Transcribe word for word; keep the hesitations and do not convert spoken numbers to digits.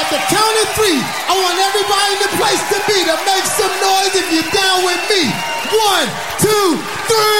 the count of three, I want everybody in the place to be to make some noise if you're down with me. One, two, three.